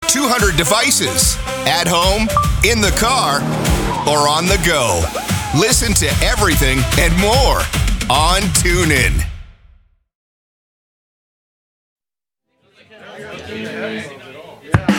200 devices. At home, in the car, or on the go. Listen to everything and more on TuneIn.